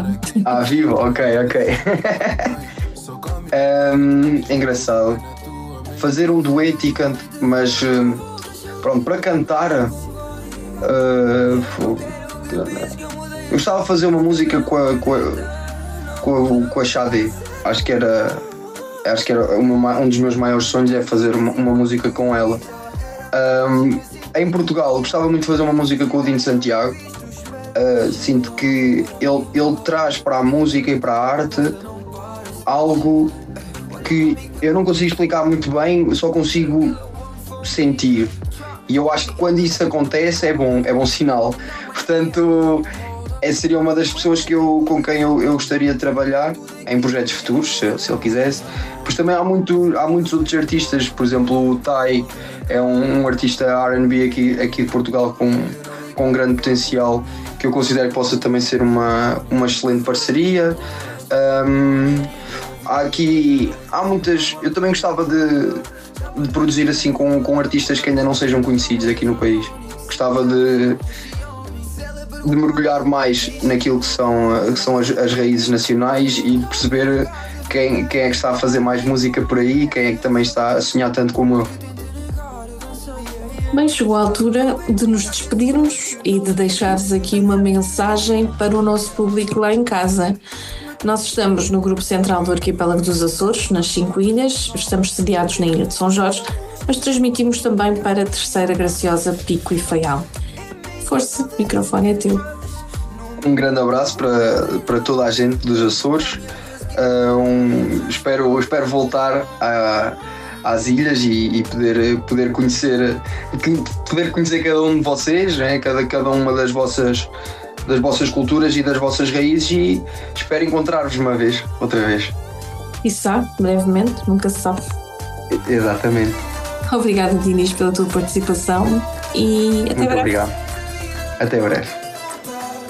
Vivo? Ok. Engraçado. Fazer um dueto e cantar, mas pronto, para cantar, eu gostava de fazer uma música com a Xade. Acho que era um dos meus maiores sonhos, é fazer uma música com ela. Em Portugal, gostava muito de fazer uma música com o Dino Santiago. Sinto que ele traz para a música e para a arte algo que eu não consigo explicar muito bem, só consigo sentir. E eu acho que quando isso acontece é bom sinal. Portanto, seria uma das pessoas com quem eu gostaria de trabalhar em projetos futuros, se ele quisesse. Pois também há muitos outros artistas, por exemplo, o Tai é um artista R&B aqui de Portugal com um grande potencial, que eu considero que possa também ser uma excelente parceria. Há muitas. Eu também gostava de produzir assim com artistas que ainda não sejam conhecidos aqui no país. Gostava de mergulhar mais naquilo que são as raízes nacionais e de perceber quem é que está a fazer mais música por aí, quem é que também está a sonhar tanto como eu. Bem, chegou a altura de nos despedirmos e de deixares aqui uma mensagem para o nosso público lá em casa. Nós estamos no Grupo Central do Arquipélago dos Açores, nas 5 ilhas, estamos sediados na Ilha de São Jorge, mas transmitimos também para a Terceira Graciosa, Pico e Faial. Força, o microfone é teu. Um grande abraço para toda a gente dos Açores. Espero voltar às ilhas e poder conhecer cada um de vocês, né? cada uma das vossas culturas e das vossas raízes, e espero encontrar-vos outra vez. E sabe, brevemente, nunca se sabe. Exatamente. Obrigada, Dinis, pela tua participação e até breve. Muito obrigado. Até breve.